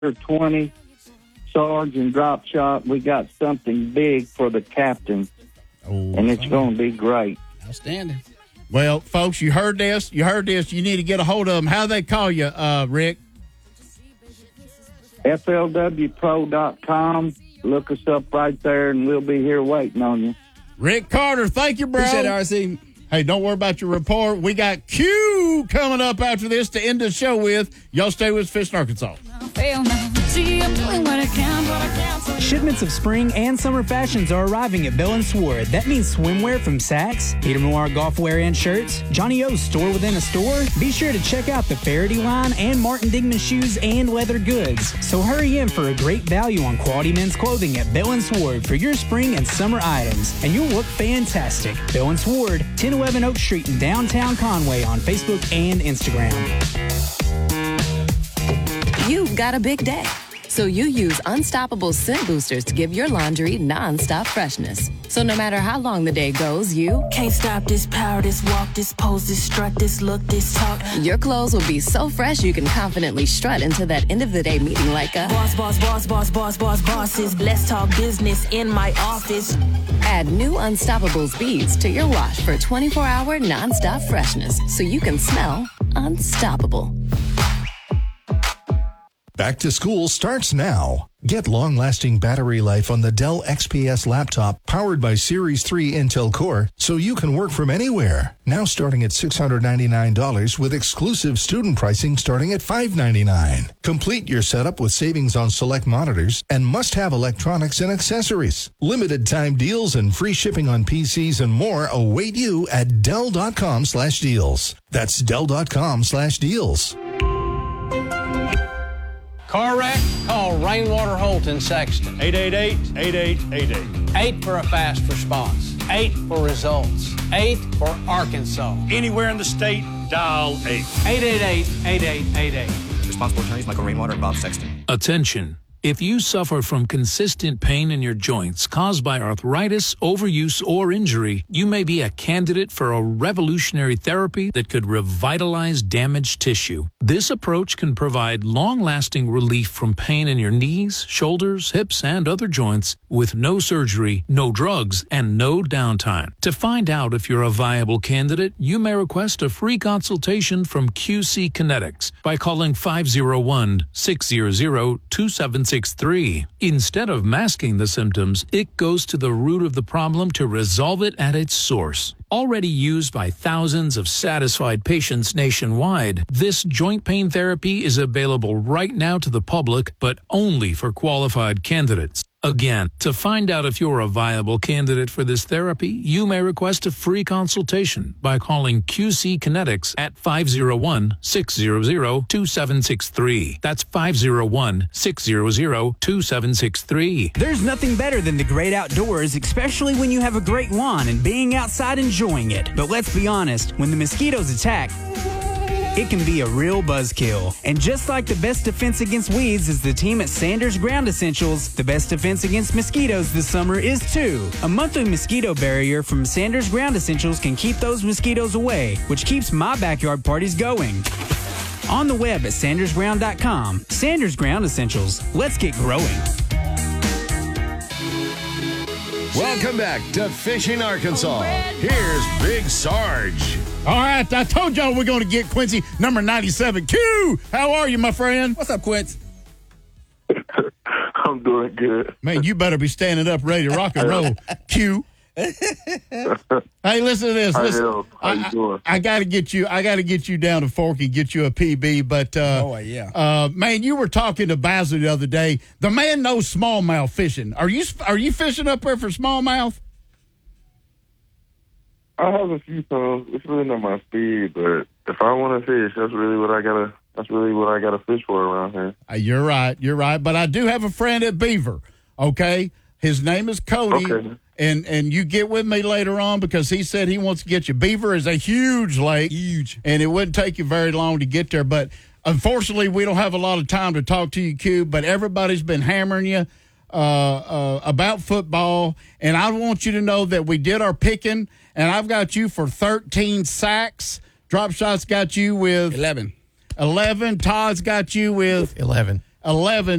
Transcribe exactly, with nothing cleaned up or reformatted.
twenty, Sarge and Drop Shot. We got something big for the captain, oh, and it's going to be great. Outstanding. Well, folks, you heard this. You heard this. You need to get a hold of them. How they call you, uh, Rick? F L W pro dot com. Look us up right there, and we'll be here waiting on you. Rick Carter, thank you, bro. Appreciate it, R C. Hey, don't worry about your report. We got Q coming up after this to end the show with. Y'all stay with Fishing Arkansas. Shipments of spring and summer fashions are arriving at Bell and Sword. That means swimwear from Saks, Peter Millar golfwear and shirts, Johnny O's store within a store. Be sure to check out the Faraday line and Martin Dingman shoes and leather goods. So hurry in for a great value on quality men's clothing at Bell and Sword for your spring and summer items, and you'll look fantastic. Bell and Sword, ten eleven Oak Street in downtown Conway on Facebook and Instagram. You've got a big day, so you use Unstoppable Scent Boosters to give your laundry non-stop freshness. So no matter how long the day goes, you can't stop this power, this walk, this pose, this strut, this look, this talk. Your clothes will be so fresh you can confidently strut into that end of the day meeting like a boss, boss, boss, boss, boss, boss, bosses. Let's talk business in my office. Add new Unstoppables beads to your wash for twenty-four hour non-stop freshness so you can smell unstoppable. Back to school starts now. Get long-lasting battery life on the Dell X P S laptop powered by Series three Intel Core so you can work from anywhere. Now starting at six hundred ninety-nine dollars with exclusive student pricing starting at five hundred ninety-nine dollars. Complete your setup with savings on select monitors and must-have electronics and accessories. Limited time deals and free shipping on P Cs and more await you at Dell.com slash deals. That's Dell.com slash deals. Car wreck? Call Rainwater Holt in Sexton. eight eight eight, eight eight eight eight. Eight for a fast response. Eight for results. Eight for Arkansas. Anywhere in the state, dial eight. eight eight eight, eight eight eight eight. Responsible attorneys Michael Rainwater and Bob Sexton. Attention. If you suffer from consistent pain in your joints caused by arthritis, overuse, or injury, you may be a candidate for a revolutionary therapy that could revitalize damaged tissue. This approach can provide long-lasting relief from pain in your knees, shoulders, hips, and other joints with no surgery, no drugs, and no downtime. To find out if you're a viable candidate, you may request a free consultation from Q C Kinetics by calling five oh one, six hundred, two seven six three. Instead of masking the symptoms, it goes to the root of the problem to resolve it at its source. Already used by thousands of satisfied patients nationwide, this joint pain therapy is available right now to the public, but only for qualified candidates. Again, to find out if you're a viable candidate for this therapy, you may request a free consultation by calling Q C Kinetics at five oh one, six hundred, two seven six three. That's five oh one, six hundred, two seven six three. There's nothing better than the great outdoors, especially when you have a great lawn and being outside enjoying it. But let's be honest, when the mosquitoes attack, it can be a real buzzkill. And just like the best defense against weeds is the team at Sanders Ground Essentials, the best defense against mosquitoes this summer is too. A monthly mosquito barrier from Sanders Ground Essentials can keep those mosquitoes away, which keeps my backyard parties going. On the web at sanders ground dot com. Sanders Ground Essentials. Let's get growing. Welcome back to Fishing Arkansas. Here's Big Sarge. All right, I told y'all we're going to get Quincy, number ninety-seven. Q, how are you, my friend? What's up, Quincy? I'm doing good. Man, you better be standing up ready to rock and roll, Q. Hey, listen to this. Listen, How I, you doing? I, I got to get you. I got to get you down to Forky, get you a P B. But uh, oh yeah, uh, man, you were talking to Basil the other day. The man knows smallmouth fishing. Are you are you fishing up there for smallmouth? I have a few times. It's really not my speed, but if I want to fish, that's really what I gotta. That's really what I gotta fish for around here. Uh, you're right. You're right. But I do have a friend at Beaver. Okay, his name is Cody. Okay. And and you get with me later on because he said he wants to get you. Beaver is a huge lake. Huge. And it wouldn't take you very long to get there. But unfortunately, we don't have a lot of time to talk to you, Q. But everybody's been hammering you uh, uh, about football. And I want you to know that we did our picking. And I've got you for thirteen sacks. Drop Shot's got you with eleven. eleven. Todd's got you with eleven. eleven